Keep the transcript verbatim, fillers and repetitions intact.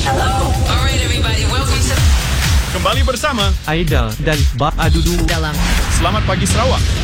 Alright everybody, welcome to Kembali bersama Aida dan Ba Adudu dalam Selamat Pagi Sarawak.